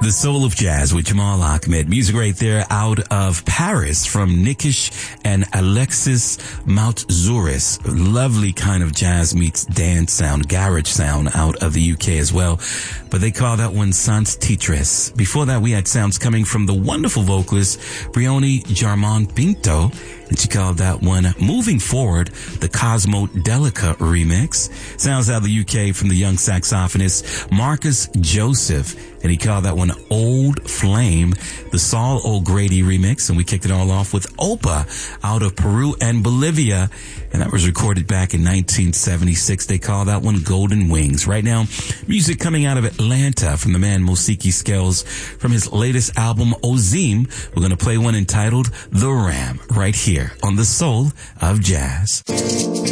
The Soul of Jazz with Jamal Ahmed. Music right there out of Paris from Nikish and Alexis Mountzuris. Lovely kind of jazz meets dance sound, garage sound out of the UK as well. But they call that one Sans Titres. Before that, we had sounds coming from the wonderful vocalist Brioni Jarmon Pinto. And she called that one Moving Forward, the Cosmo Delica remix. Sounds out of the UK from the young saxophonist Marcus Joseph. And he called that one Old Flame, the Saul O'Grady remix. And we kicked it all off with Opa out of Peru and Bolivia. And that was recorded back in 1976. They call that one Golden Wings. Right now, music coming out of Atlanta from the man Mosiki Scales from his latest album, Ozim. We're going to play one entitled The Ram right here on The Soul of Jazz.